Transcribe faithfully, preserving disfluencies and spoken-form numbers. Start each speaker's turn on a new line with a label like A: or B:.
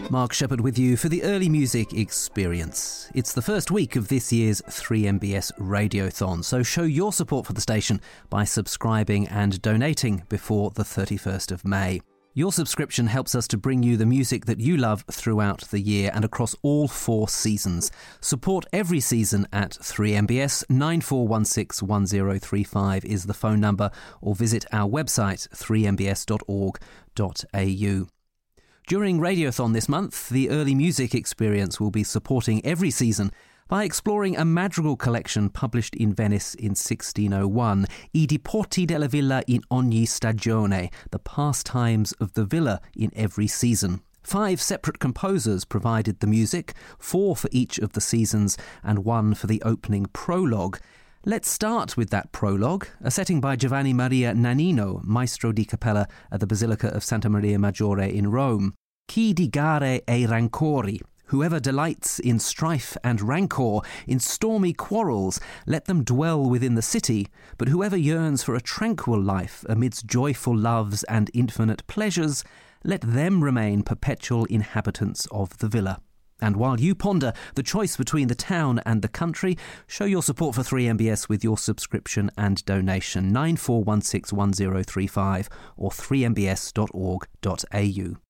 A: Mark Shepherd with you for the Early Music Experience. It's the first week of this year's three M B S Radiothon, so show your support for the station by subscribing and donating before the thirty-first of May. Your subscription helps us to bring you the music that you love throughout the year and across all four seasons. Support every season at three M B S. nine four one six one zero three five is the phone number, or visit our website three m b s dot org dot a u. During Radiothon this month, the Early Music Experience will be supporting every season by exploring a madrigal collection published in Venice in sixteen oh one, I diporti della villa in ogni stagione, the pastimes of the villa in every season. Five separate composers provided the music, four for each of the seasons and one for the opening prologue. Let's start with that prologue, a setting by Giovanni Maria Nannino, Maestro di Cappella at the Basilica of Santa Maria Maggiore in Rome. Chi di gare e rancori, whoever delights in strife and rancour, in stormy quarrels, let them dwell within the city, but whoever yearns for a tranquil life amidst joyful loves and infinite pleasures, let them remain perpetual inhabitants of the villa. And while you ponder the choice between the town and the country, show your support for three M B S with your subscription and donation, nine four one six one zero three five or three m b s dot org dot a u.